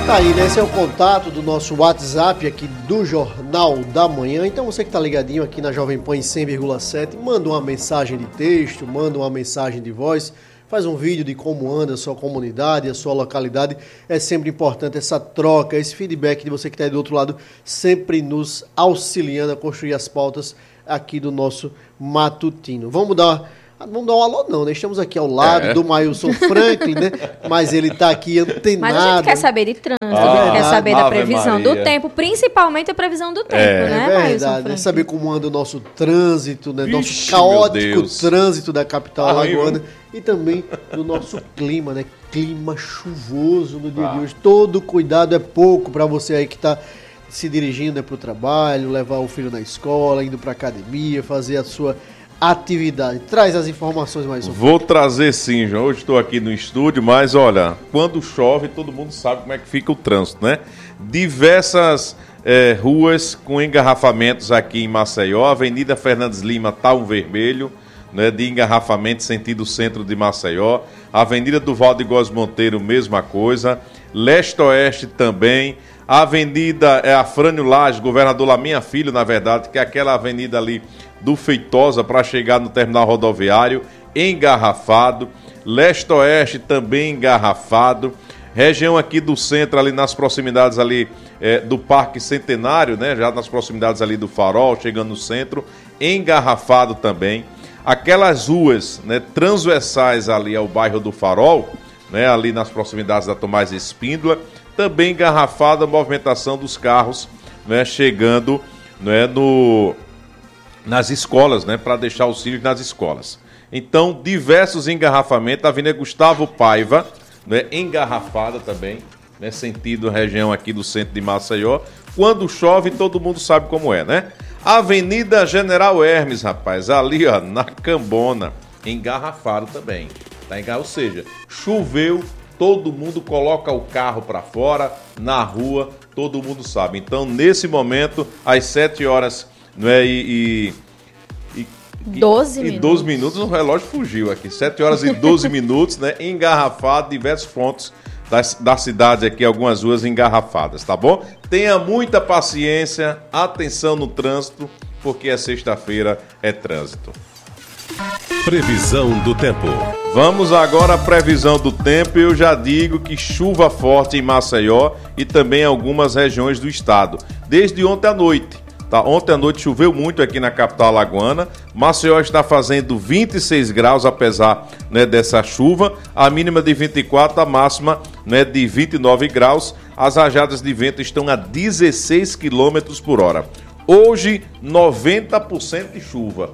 Tá aí, né? Esse é o contato do nosso WhatsApp aqui do Jornal da Manhã. Então você que tá ligadinho aqui na Jovem Pan em 100,7, manda uma mensagem de texto, manda uma mensagem de voz, faz um vídeo de como anda a sua comunidade, a sua localidade. É sempre importante essa troca, esse feedback de você que está aí do outro lado, sempre nos auxiliando a construir as pautas aqui do nosso matutino. Vamos dar um alô não, né? Estamos aqui ao lado do Mailson Franklin, né? Mas ele está aqui antenado. Mas a gente quer saber de trânsito, quer saber da previsão do tempo, principalmente a previsão do tempo, né, Mailson Franklin? É saber como anda o nosso trânsito, né? Nosso caótico trânsito da capital alagoana e também do nosso clima, né? Clima chuvoso no dia de hoje. Todo cuidado é pouco para você aí que está se dirigindo para o trabalho, levar o filho na escola, indo para a academia, fazer a sua atividade. Traz as informações mais um pouco. Vou trazer sim, João. Hoje estou aqui no estúdio, mas olha, quando chove, todo mundo sabe como é que fica o trânsito, né? Diversas ruas com engarrafamentos aqui em Maceió. Avenida Fernandes Lima está um vermelho, né, de engarrafamento sentido centro de Maceió. Avenida do Valde Góes Monteiro, mesma coisa. Leste-Oeste também. A avenida Afrânio Lage, Governador Laminha Filho, na verdade, que é aquela avenida ali do Feitosa para chegar no terminal rodoviário, engarrafado. Leste-Oeste também engarrafado. Região aqui do centro, ali nas proximidades ali do Parque Centenário, né, já nas proximidades ali do Farol, chegando no centro, engarrafado também. Aquelas ruas, né, transversais ali ao bairro do Farol, né, ali nas proximidades da Tomás Espíndola, também engarrafada a movimentação dos carros, né, chegando, né, nas escolas, né, para deixar os filhos nas escolas. Então, diversos engarrafamentos. A Avenida Gustavo Paiva, né, engarrafada também, né, sentido região aqui do centro de Maceió. Quando chove, todo mundo sabe como é, né? Avenida General Hermes, rapaz, ali, ó, na Cambona, engarrafado também. Tá? Ou seja, choveu, todo mundo coloca o carro para fora, na rua, todo mundo sabe. Então, nesse momento, às 7 horas, não é, 12 minutos, o relógio fugiu aqui. 7 horas e 12 minutos, né? Engarrafado, diversos pontos da cidade aqui, algumas ruas engarrafadas, tá bom? Tenha muita paciência, atenção no trânsito, porque a sexta-feira é trânsito. Previsão do tempo. Vamos agora à previsão do tempo. Eu já digo que chuva forte em Maceió e também em algumas regiões do estado. Desde ontem à noite. Tá? Ontem à noite choveu muito aqui na capital alagoana. Maceió está fazendo 26 graus, apesar, né, dessa chuva. A mínima de 24, a máxima, né, de 29 graus. As rajadas de vento estão a 16 km por hora. Hoje, 90% de chuva.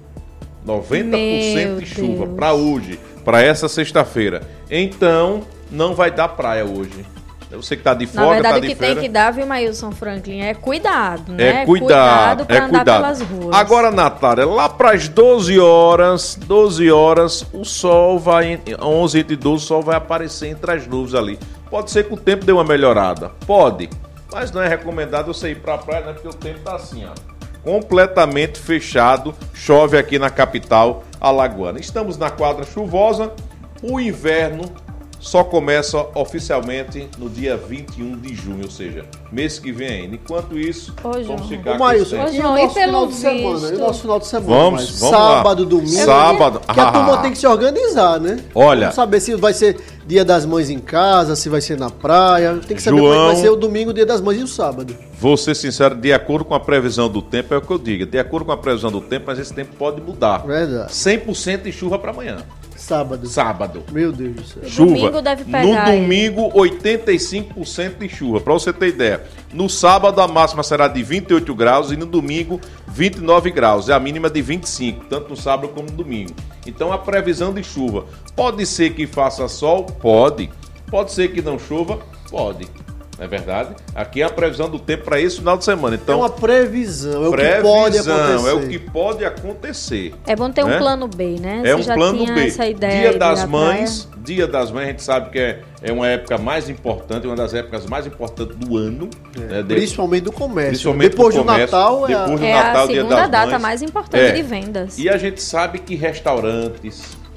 90% de chuva para hoje, para essa sexta-feira. Então, não vai dar praia hoje. Você que está de folga, na verdade, tá de o que feira. tem que dar, viu, Mailson Franklin, é cuidado, né? É cuidado para andar pelas ruas. Agora, Natália, lá para as 12 horas, o sol vai, 11 e 12, o sol vai aparecer entre as nuvens ali. Pode ser que o tempo dê uma melhorada, pode, mas não é recomendado você ir para a praia, né? Porque o tempo tá assim, ó, completamente fechado, chove aqui na capital alagoana. Estamos na quadra chuvosa, o inverno só começa oficialmente no dia 21 de junho, ou seja, mês que vem ainda. Enquanto isso, vamos ficar com isso. E o nosso final de semana? E o nosso final de semana? Vamos sábado, lá. domingo. Sábado. Que a turma tem que se organizar, né? Olha. Vamos saber se vai ser Dia das Mães em casa, se vai ser na praia. Tem que saber como é que vai ser o domingo, Dia das Mães e o sábado. Vou ser sincero, de acordo com a previsão do tempo, é o que eu digo. De acordo com a previsão do tempo, mas esse tempo pode mudar. Verdade. 100% de chuva para amanhã. Sábado. Meu Deus do céu. Chuva. Domingo deve pegar no domingo, 85% de chuva. Para você ter ideia. No sábado, a máxima será de 28 graus e no domingo, 29 graus. É a mínima de 25, tanto no sábado como no domingo. Então, a previsão de chuva. Pode ser que faça sol? Pode. Pode ser que não chova? Pode. Não é verdade? Aqui é a previsão do tempo para esse final de semana. Então, é uma previsão, é o que pode acontecer. É o que pode acontecer. É bom ter um plano B, né? É um plano B. Essa ideia Dia das Mães, a gente sabe que é uma época mais importante, uma das épocas mais importantes do ano. Né? Principalmente do comércio. Principalmente depois do comércio, do Natal é a segunda data mais importante de vendas. E a gente sabe que restaurantes,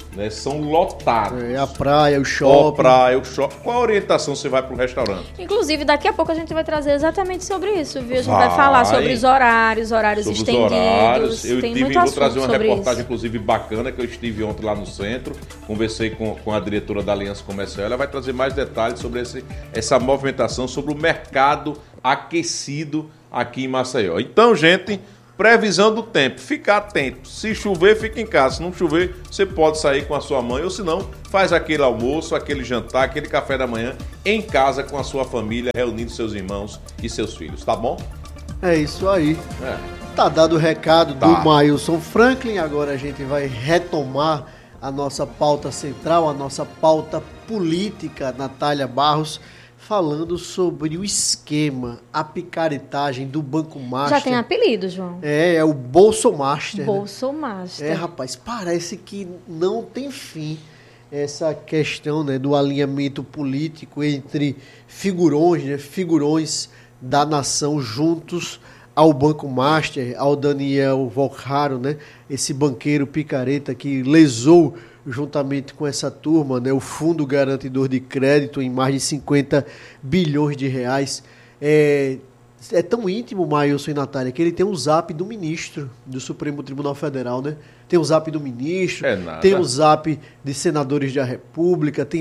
né, são lotados. A praia, o shopping. Qual a orientação você vai para o restaurante? Inclusive, daqui a pouco a gente vai trazer exatamente sobre isso, viu? A gente vai falar sobre os horários sobre estendidos. Vou trazer uma reportagem, inclusive, bacana, que eu estive ontem lá no centro, conversei com a diretora da Aliança Comercial, ela vai trazer mais detalhes sobre essa movimentação, sobre o mercado aquecido aqui em Maceió. Então, gente, previsão do tempo, fica atento. Se chover, fica em casa. Se não chover, você pode sair com a sua mãe, ou se não, faz aquele almoço, aquele jantar, aquele café da manhã em casa com a sua família, reunindo seus irmãos e seus filhos, tá bom? É isso aí. Tá dado o recado do Mailson Franklin. Agora a gente vai retomar a nossa pauta central, a nossa pauta política, Natália Barros, falando sobre o esquema, a picaretagem do Banco Master. Já tem apelido, João. É o Bolsomaster. Bolsomaster. Rapaz, parece que não tem fim essa questão, né, do alinhamento político entre figurões da nação juntos ao Banco Master, ao Daniel Volcaro, né, esse banqueiro picareta que lesou juntamente com essa turma, né, o Fundo Garantidor de Crédito em mais de 50 bilhões de reais. É tão íntimo, Mailson e Natália, que ele tem um zap do ministro do Supremo Tribunal Federal, né? Tem o zap do ministro, tem o zap de senadores da República, tem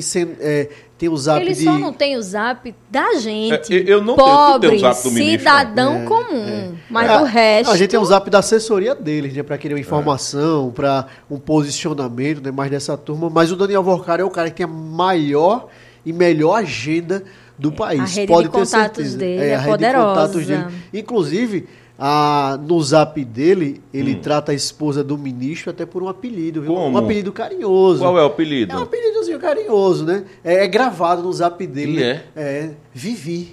o zap ele só não tem o zap da gente, eu não pobre, tenho o zap do ministro, cidadão comum, mas o resto... A gente tem o zap da assessoria deles, né, para querer uma informação, para um posicionamento, né, mais dessa turma, mas o Daniel Volcaro é o cara que tem a maior e melhor agenda do país. A rede pode de ter contatos certeza. dele é a rede poderosa. De contatos dele. Inclusive, no zap dele, ele trata a esposa do ministro até por um apelido, viu? Como? Um apelido carinhoso. Qual é o apelido? É um apelidozinho carinhoso, né? É gravado no zap dele. E né? Vivi.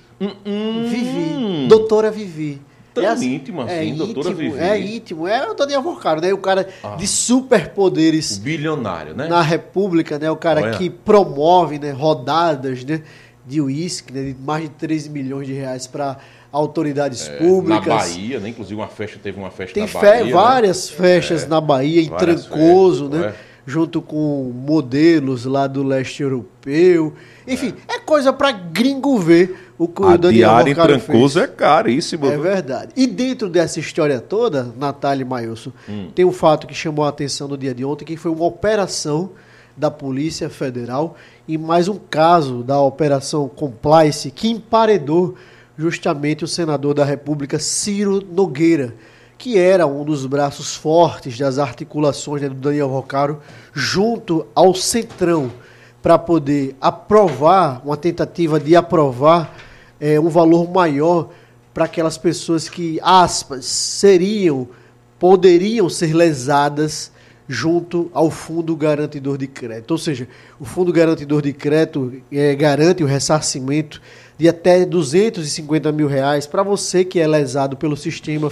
Vivi. Doutora Vivi. Tão íntimo assim, doutora Vivi. É íntimo. É o Daniel Volcaro, né? O cara de superpoderes. O bilionário, né? Na República, né? O cara que promove, né, rodadas, né, de uísque, né, de mais de 13 milhões de reais para autoridades públicas. Na Bahia, né? Inclusive teve uma festa na Bahia. Tem várias festas na Bahia, em Trancoso, né? Junto com modelos lá do leste europeu. Enfim, é coisa para gringo ver o que o Daniel Volcaro em Trancoso é caríssimo. É verdade. E dentro dessa história toda, Natália e Mailson, tem um fato que chamou a atenção no dia de ontem, que foi uma operação da Polícia Federal e mais um caso da Operação Complice que emparedou justamente o senador da República, Ciro Nogueira, que era um dos braços fortes das articulações, né, do Daniel Volcaro junto ao Centrão, para poder aprovar, uma tentativa de aprovar um valor maior para aquelas pessoas que, aspas, poderiam ser lesadas junto ao Fundo Garantidor de Crédito. Ou seja, o Fundo Garantidor de Crédito garante o ressarcimento de até 250 mil reais para você que é lesado pelo sistema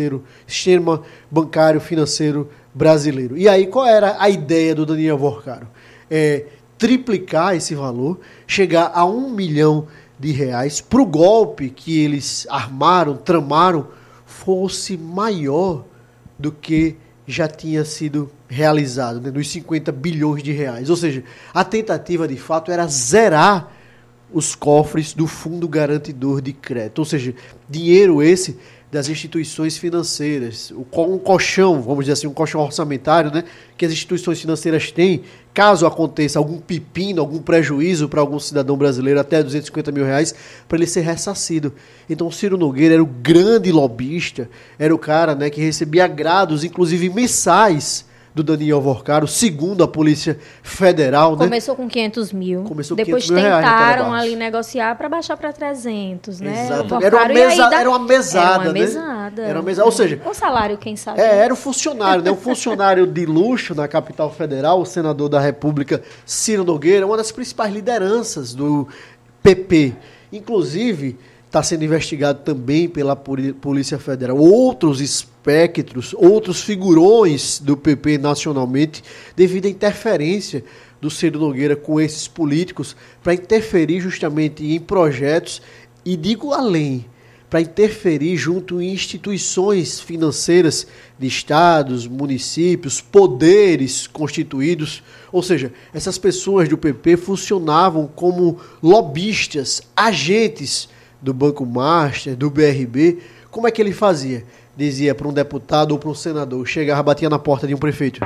bancário financeiro brasileiro. E aí, qual era a ideia do Daniel Volcaro? Triplicar esse valor, chegar a 1 milhão de reais, para o golpe que eles tramaram, fosse maior do que já tinha sido realizado, né, nos 50 bilhões de reais. Ou seja, a tentativa de fato era zerar os cofres do Fundo Garantidor de Crédito. Ou seja, dinheiro esse das instituições financeiras, um colchão, vamos dizer assim, um colchão orçamentário, né, que as instituições financeiras têm, caso aconteça algum pepino, algum prejuízo para algum cidadão brasileiro, até 250 mil reais, para ele ser ressarcido. Então, o Ciro Nogueira era o grande lobista, era o cara, né, que recebia agrados, inclusive mensais, do Daniel Volcaro, segundo a Polícia Federal. Começou, né, com 500 mil. Depois tentaram ali negociar para baixar para 300, né? Exato. Era uma mesada, né? Era uma mesada. Ou seja... Com salário, quem sabe? Era um funcionário, né? Um funcionário de luxo na capital federal, o senador da República, Ciro Nogueira, uma das principais lideranças do PP. Inclusive, está sendo investigado também pela Polícia Federal outros espectros, outros figurões do PP nacionalmente, devido à interferência do Ciro Nogueira com esses políticos para interferir justamente em projetos, e digo além, para interferir junto em instituições financeiras de estados, municípios, poderes constituídos. Ou seja, essas pessoas do PP funcionavam como lobistas, agentes do Banco Master, do BRB. Como é que ele fazia? Dizia para um deputado ou para um senador, chegava, batia na porta de um prefeito.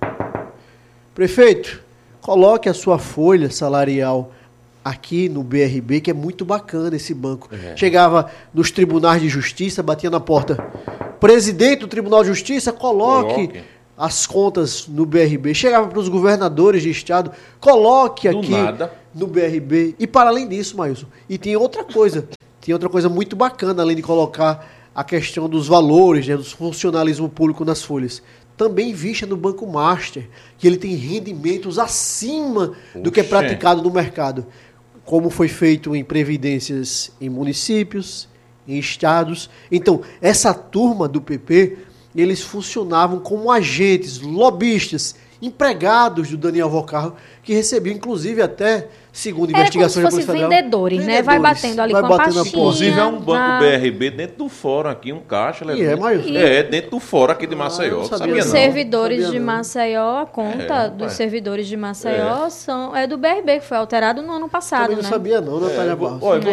Prefeito, coloque a sua folha salarial aqui no BRB, que é muito bacana esse banco. Chegava nos tribunais de justiça, batia na porta. Presidente do Tribunal de Justiça, coloque as contas no BRB. Chegava para os governadores de estado, coloque aqui no BRB. E para além disso, Maílson, e tinha outra coisa muito bacana, além de colocar a questão dos valores, né, do funcionalismo público nas folhas. Também vista no Banco Master, que ele tem rendimentos acima do que é praticado no mercado. Como foi feito em previdências em municípios, em estados. Então, essa turma do PP, eles funcionavam como agentes, lobistas, empregados do Daniel Valcarro, que recebiam, inclusive, até, segundo investigações da Polícia Federal... vendedores, né? Vai batendo ali com a pastinha. Inclusive, é um banco BRB dentro do fórum aqui, um caixa... dentro do fórum aqui de Maceió. Os servidores de Maceió, a conta dos servidores de Maceió é do BRB, que foi alterado no ano passado, Também não sabia não, Natália Barros. Olha,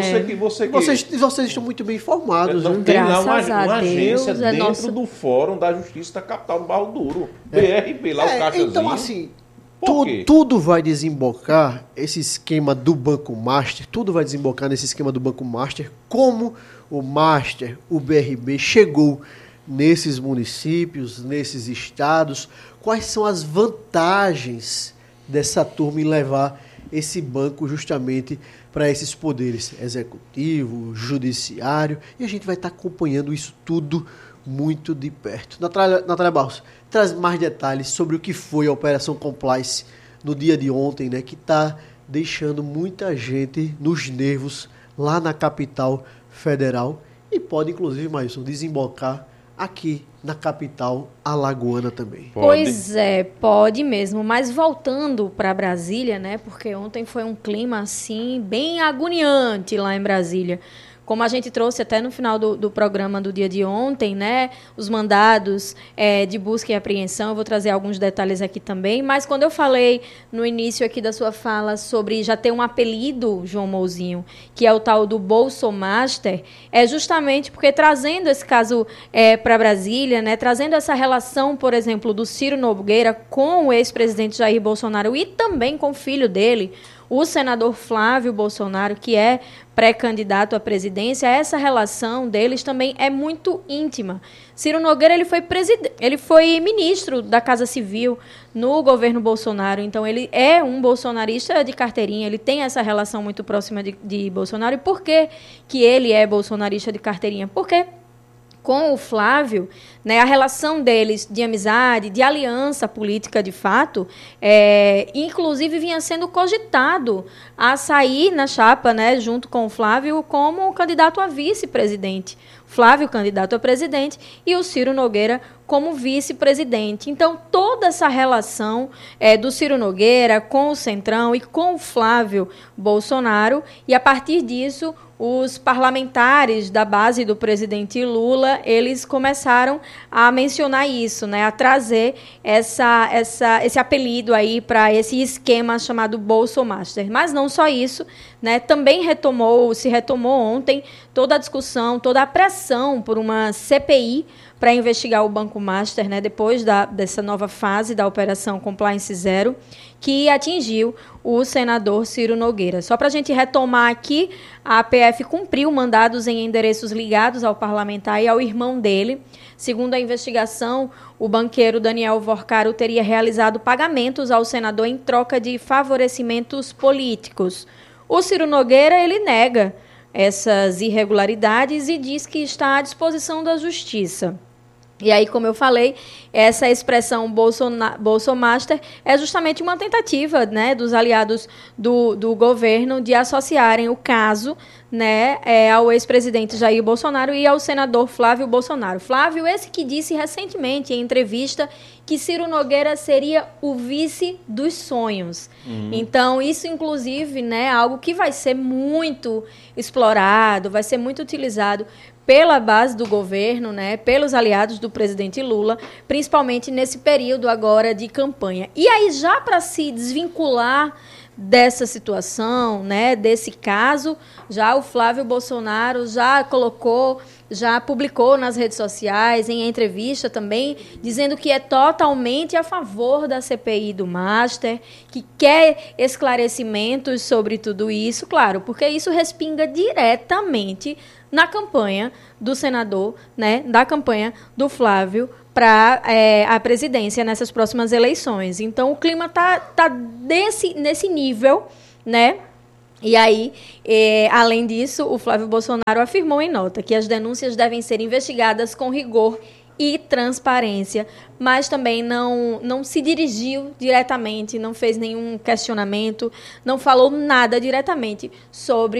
Vocês estão muito bem informados, né? Tem lá uma agência dentro do Fórum da Justiça da Capital do Barro Duro. BRB, lá o caixazinho. Então, assim... Tudo vai desembocar esse esquema do Banco Master, tudo vai desembocar nesse esquema do Banco Master, como o Master, o BRB, chegou nesses municípios, nesses estados, quais são as vantagens dessa turma em levar esse banco justamente para esses poderes, executivo, judiciário, e a gente vai estar acompanhando isso tudo muito de perto. Natália Barros, traz mais detalhes sobre o que foi a Operação Compliance no dia de ontem, né, que está deixando muita gente nos nervos lá na capital federal e pode, inclusive, Maílson, desembocar aqui na capital alagoana também. Pois é, pode mesmo, mas voltando para Brasília, né, porque ontem foi um clima assim bem agoniante lá em Brasília. Como a gente trouxe até no final do programa do dia de ontem, né, os mandados de busca e apreensão, eu vou trazer alguns detalhes aqui também, mas quando eu falei no início aqui da sua fala sobre já ter um apelido, João Mouzinho, que é o tal do Bolsomaster, é justamente porque trazendo esse caso para Brasília, né, trazendo essa relação, por exemplo, do Ciro Nogueira com o ex-presidente Jair Bolsonaro e também com o filho dele, o senador Flávio Bolsonaro, que é pré-candidato à presidência, essa relação deles também é muito íntima. Ciro Nogueira ele foi ministro da Casa Civil no governo Bolsonaro, então ele é um bolsonarista de carteirinha, ele tem essa relação muito próxima de Bolsonaro. E por que ele é bolsonarista de carteirinha? Porque com o Flávio, né, a relação deles de amizade, de aliança política de fato, inclusive vinha sendo cogitado a sair na chapa, né, junto com o Flávio como candidato a vice-presidente. Flávio candidato a presidente e o Ciro Nogueira como vice-presidente. Então, toda essa relação do Ciro Nogueira com o Centrão e com o Flávio Bolsonaro, e a partir disso, os parlamentares da base do presidente Lula, eles começaram a mencionar isso, né, a trazer esse apelido aí para esse esquema chamado Bolsomaster. Mas não só isso, né, também se retomou ontem toda a discussão, toda a pressão por uma CPI para investigar o Banco Master, né, depois dessa nova fase da Operação Compliance Zero, que atingiu o senador Ciro Nogueira. Só para a gente retomar aqui, a APF cumpriu mandados em endereços ligados ao parlamentar e ao irmão dele. Segundo a investigação, o banqueiro Daniel Valcarho teria realizado pagamentos ao senador em troca de favorecimentos políticos. O Ciro Nogueira, ele nega essas irregularidades e diz que está à disposição da Justiça. E aí, como eu falei, essa expressão Bolsomaster é justamente uma tentativa, né, dos aliados do governo de associarem o caso, né, ao ex-presidente Jair Bolsonaro e ao senador Flávio Bolsonaro. Flávio, esse que disse recentemente em entrevista que Ciro Nogueira seria o vice dos sonhos. Então, isso, inclusive, né, algo que vai ser muito explorado, vai ser muito utilizado pela base do governo, né, pelos aliados do presidente Lula, principalmente nesse período agora de campanha. E aí, já para se desvincular dessa situação, né, desse caso, já o Flávio Bolsonaro já publicou nas redes sociais, em entrevista também, dizendo que é totalmente a favor da CPI do Master, que quer esclarecimentos sobre tudo isso, claro, porque isso respinga diretamente na campanha do senador, né, da campanha do Flávio para a presidência nessas próximas eleições. Então, o clima tá nesse nível, né? E aí, além disso, o Flávio Bolsonaro afirmou em nota que as denúncias devem ser investigadas com rigor e transparência, mas também não se dirigiu diretamente, não fez nenhum questionamento, não falou nada diretamente sobre